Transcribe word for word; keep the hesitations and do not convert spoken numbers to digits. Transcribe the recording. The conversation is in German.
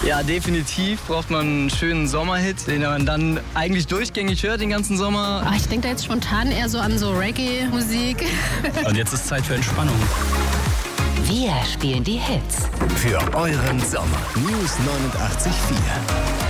Ja, definitiv braucht man einen schönen Sommerhit, den man dann eigentlich durchgängig hört den ganzen Sommer. Ach, ich denke da jetzt spontan eher so an so Reggae-Musik. Und jetzt ist Zeit für Entspannung. Wir spielen die Hits. Für euren Sommer. News neunundachtzig Komma vier.